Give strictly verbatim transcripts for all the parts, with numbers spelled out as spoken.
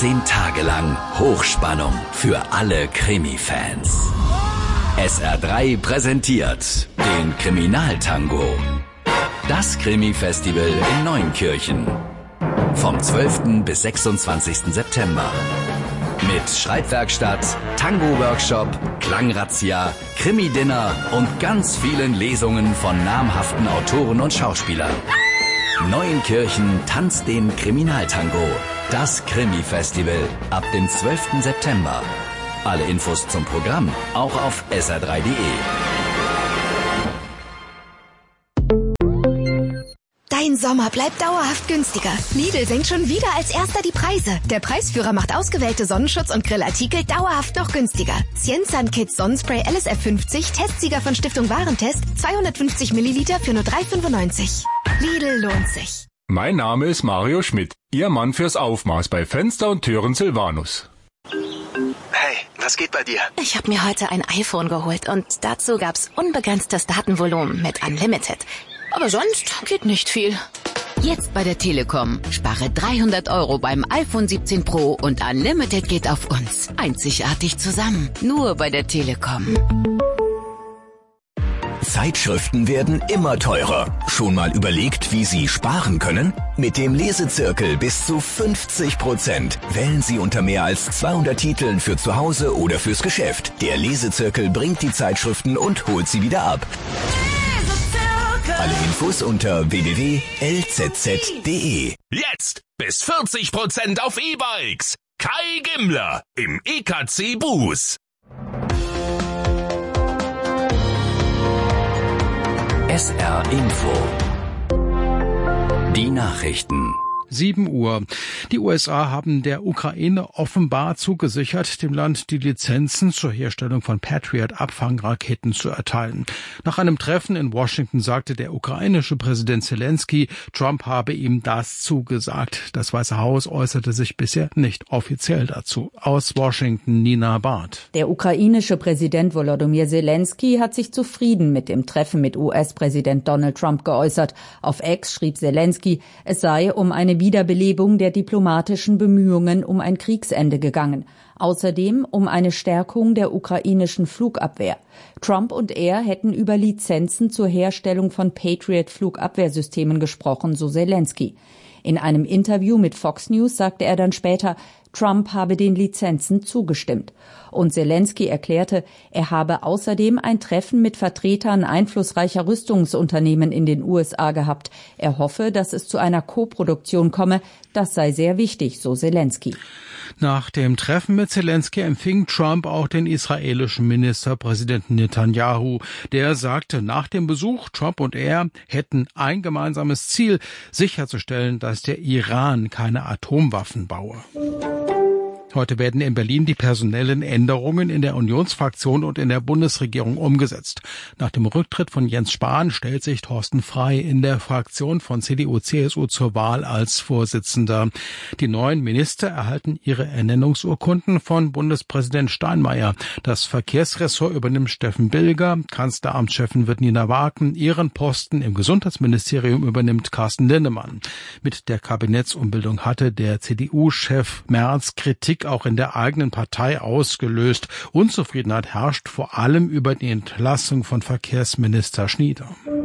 Zehn Tage lang Hochspannung für alle Krimi-Fans. S R drei präsentiert den Kriminaltango. Das Krimi-Festival in Neunkirchen. Vom zwölften bis sechsundzwanzigsten September. Mit Schreibwerkstatt, Tango-Workshop, Klangrazzia, Krimi-Dinner und ganz vielen Lesungen von namhaften Autoren und Schauspielern. Neunkirchen tanzt den Kriminaltango. Das Krimi-Festival ab dem zwölften September. Alle Infos zum Programm auch auf S R drei punkt de. Dein Sommer bleibt dauerhaft günstiger. Lidl senkt schon wieder als erster die Preise. Der Preisführer macht ausgewählte Sonnenschutz- und Grillartikel dauerhaft noch günstiger. Cienzan Kids Sonnenspray L S F fünfzig, Testsieger von Stiftung Warentest, zweihundertfünfzig Milliliter für nur drei Euro fünfundneunzig. Lidl lohnt sich. Mein Name ist Mario Schmidt, Ihr Mann fürs Aufmaß bei Fenster und Türen Silvanus. Hey, was geht bei dir? Ich habe mir heute ein iPhone geholt und dazu gab's unbegrenztes Datenvolumen mit Unlimited. Aber sonst geht nicht viel. Jetzt bei der Telekom. Spare dreihundert Euro beim iPhone siebzehn Pro und Unlimited geht auf uns. Einzigartig zusammen. Nur bei der Telekom. Zeitschriften werden immer teurer. Schon mal überlegt, wie Sie sparen können? Mit dem Lesezirkel bis zu fünfzig Prozent. Wählen Sie unter mehr als zweihundert Titeln für zu Hause oder fürs Geschäft. Der Lesezirkel bringt die Zeitschriften und holt sie wieder ab. Alle Infos unter w w w punkt l z z punkt de. Jetzt bis vierzig Prozent auf E-Bikes. Kai Gimmler im E K C Buß. S R Info. Die Nachrichten. sieben Uhr. Die U S A haben der Ukraine offenbar zugesichert, dem Land die Lizenzen zur Herstellung von Patriot-Abfangraketen zu erteilen. Nach einem Treffen in Washington sagte der ukrainische Präsident Zelensky, Trump habe ihm das zugesagt. Das Weiße Haus äußerte sich bisher nicht offiziell dazu. Aus Washington, Nina Barth. Der ukrainische Präsident Volodymyr Zelensky hat sich zufrieden mit dem Treffen mit U S-Präsident Donald Trump geäußert. Auf X schrieb Zelensky, es sei um eine Wiederbelebung der diplomatischen Bemühungen um ein Kriegsende gegangen. Außerdem um eine Stärkung der ukrainischen Flugabwehr. Trump und er hätten über Lizenzen zur Herstellung von Patriot-Flugabwehrsystemen gesprochen, so Zelensky. In einem Interview mit Fox News sagte er dann später, Trump habe den Lizenzen zugestimmt. Und Zelensky erklärte, er habe außerdem ein Treffen mit Vertretern einflussreicher Rüstungsunternehmen in den U S A gehabt. Er hoffe, dass es zu einer Koproduktion komme. Das sei sehr wichtig, so Zelensky. Nach dem Treffen mit Zelensky empfing Trump auch den israelischen Ministerpräsidenten Netanyahu. Der sagte nach dem Besuch, Trump und er hätten ein gemeinsames Ziel, sicherzustellen, dass der Iran keine Atomwaffen baue. Heute werden in Berlin die personellen Änderungen in der Unionsfraktion und in der Bundesregierung umgesetzt. Nach dem Rücktritt von Jens Spahn stellt sich Thorsten Frey in der Fraktion von C D U C S U zur Wahl als Vorsitzender. Die neuen Minister erhalten ihre Ernennungsurkunden von Bundespräsident Steinmeier. Das Verkehrsressort übernimmt Steffen Bilger, Kanzleramtschefin wird Nina Wagen, ihren Posten im Gesundheitsministerium übernimmt Carsten Linnemann. Mit der Kabinettsumbildung hatte der C D U-Chef Merz Kritik auch in der eigenen Partei ausgelöst. Unzufriedenheit herrscht vor allem über die Entlassung von Verkehrsminister Schnieder.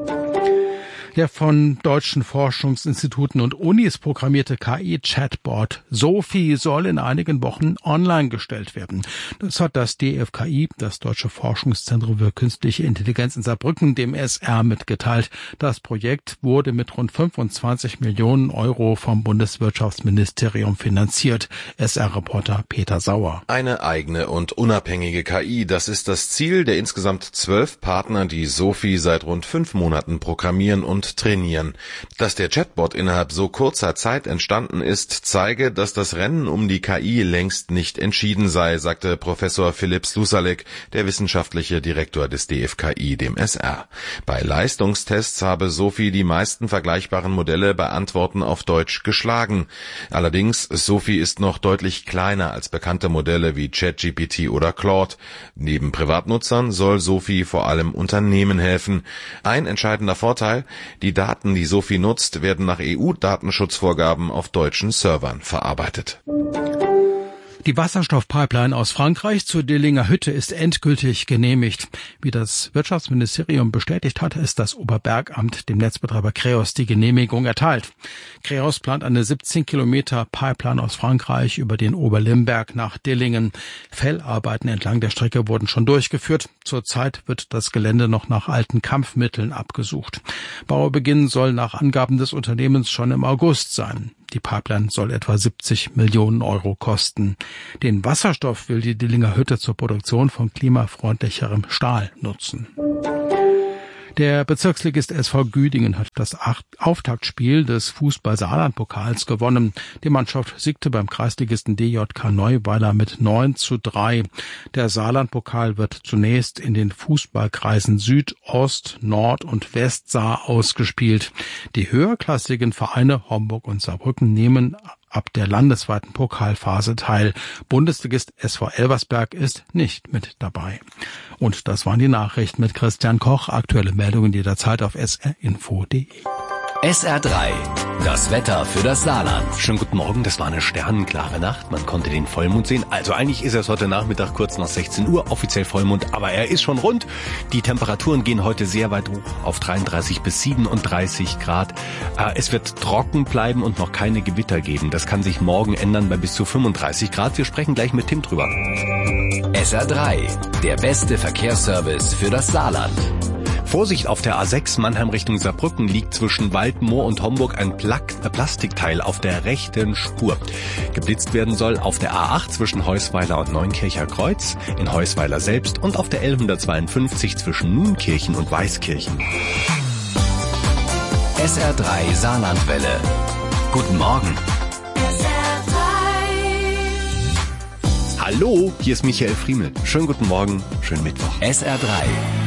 Der von deutschen Forschungsinstituten und Unis programmierte K I-Chatbot Sophie soll in einigen Wochen online gestellt werden. Das hat das D F K I, das Deutsche Forschungszentrum für Künstliche Intelligenz in Saarbrücken, dem S R mitgeteilt. Das Projekt wurde mit rund fünfundzwanzig Millionen Euro vom Bundeswirtschaftsministerium finanziert. S R-Reporter Peter Sauer. Eine eigene und unabhängige K I, das ist das Ziel der insgesamt zwölf Partner, die Sophie seit rund fünf Monaten programmieren und trainieren. Dass der Chatbot innerhalb so kurzer Zeit entstanden ist, zeige, dass das Rennen um die K I längst nicht entschieden sei, sagte Professor Philipp Slusalek, der wissenschaftliche Direktor des D F K I, dem S R. Bei Leistungstests habe Sophie die meisten vergleichbaren Modelle bei Antworten auf Deutsch geschlagen. Allerdings, Sophie ist noch deutlich kleiner als bekannte Modelle wie ChatGPT oder Claude. Neben Privatnutzern soll Sophie vor allem Unternehmen helfen. Ein entscheidender Vorteil: Die Daten, die Sophie nutzt, werden nach E U-Datenschutzvorgaben auf deutschen Servern verarbeitet. Die Wasserstoffpipeline aus Frankreich zur Dillinger Hütte ist endgültig genehmigt. Wie das Wirtschaftsministerium bestätigt hat, ist das Oberbergamt dem Netzbetreiber Kreos die Genehmigung erteilt. Kreos plant eine siebzehn Kilometer Pipeline aus Frankreich über den Oberlimberg nach Dillingen. Fellarbeiten entlang der Strecke wurden schon durchgeführt. Zurzeit wird das Gelände noch nach alten Kampfmitteln abgesucht. Baubeginn soll nach Angaben des Unternehmens schon im August sein. Die Pipeline soll etwa siebzig Millionen Euro kosten. Den Wasserstoff will die Dillinger Hütte zur Produktion von klimafreundlicherem Stahl nutzen. Der Bezirksligist S V Güdingen hat das Auftaktspiel des Fußball-Saarland-Pokals gewonnen. Die Mannschaft siegte beim Kreisligisten D J K Neuweiler mit neun zu drei. Der Saarland-Pokal wird zunächst in den Fußballkreisen Süd, Ost, Nord und Westsaar ausgespielt. Die höherklassigen Vereine Homburg und Saarbrücken nehmen ab der landesweiten Pokalphase teil. Bundesligist S V Elversberg ist nicht mit dabei. Und das waren die Nachrichten mit Christian Koch. Aktuelle Meldungen jederzeit auf s r info punkt d e. S R drei, das Wetter für das Saarland. Schönen guten Morgen, das war eine sternenklare Nacht. Man konnte den Vollmond sehen. Also eigentlich ist es heute Nachmittag kurz nach sechzehn Uhr, offiziell Vollmond, aber er ist schon rund. Die Temperaturen gehen heute sehr weit hoch auf dreiunddreißig bis siebenunddreißig Grad. Es wird trocken bleiben und noch keine Gewitter geben. Das kann sich morgen ändern bei bis zu fünfunddreißig Grad. Wir sprechen gleich mit Tim drüber. S R drei, der beste Verkehrsservice für das Saarland. Vorsicht, auf der A sechs Mannheim Richtung Saarbrücken liegt zwischen Waldmoor und Homburg ein Pla- Plastikteil auf der rechten Spur. Geblitzt werden soll auf der A acht zwischen Heusweiler und Neunkircher Kreuz, in Heusweiler selbst und auf der L hundertzweiundfünfzig zwischen Nuenkirchen und Weißkirchen. S R drei Saarlandwelle. Guten Morgen. Hallo, hier ist Michael Friemel. Schönen guten Morgen, schönen Mittwoch. S R drei.